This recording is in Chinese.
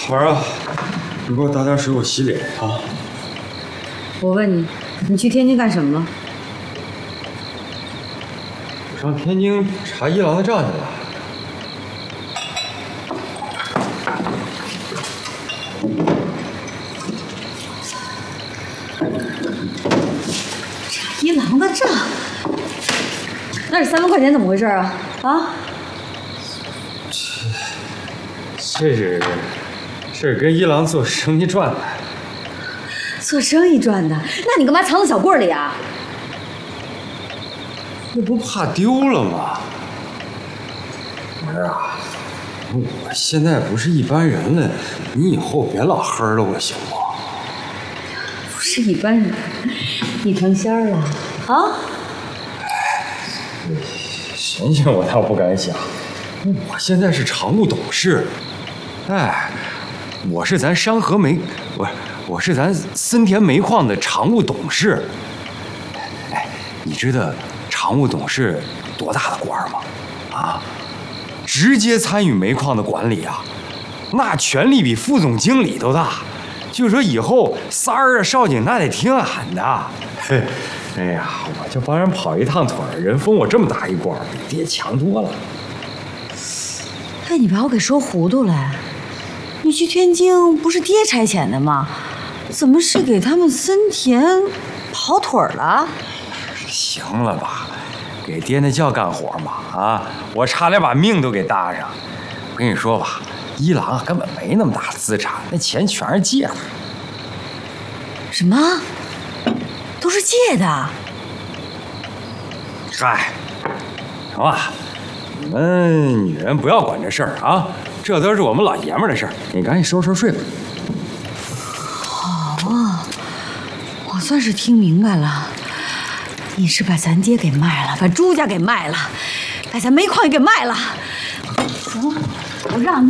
孩儿啊，你给我打点水，我洗脸啊。 我问你，你去天津干什么了？ 我上天津查一郎的账去了。 查一郎的账？那是3万块钱怎么回事啊？啊？ 这是跟一郎做生意赚的。 做生意赚的？那你干嘛藏在小柜里啊？ 那不怕丢了吗？儿啊，我现在不是一般人了，你以后别老黑了我行不？ 不是一般人，你成仙儿了啊？ 神仙我倒不敢想，我现在是常务董事。哎，我是咱山河煤，我是咱森田煤矿的常务董事。哎，你知道常务董事多大的官吗？啊，直接参与煤矿的管理啊，那权力比副总经理都大。就说以后三儿啊、少景那得听俺的。嘿，哎呀，我就帮人跑一趟腿儿，人封我这么大一官，比爹强多了。 哎，你把我给说糊涂了。你去天津不是爹差遣的吗？怎么是给他们森田跑腿了？ 行了吧，给爹那叫干活吗？啊，我差点把命都给搭上。我跟你说吧，一郎啊根本没那么大资产，那钱全是借的。 什么？都是借的？ 嗨，行吧，你们女人不要管这事儿啊，这都是我们老爷们儿的事儿。你赶紧收拾睡吧。 好啊，我算是听明白了，你是把咱爹给卖了，把朱家给卖了，把咱煤矿也给卖了。行了，我让你。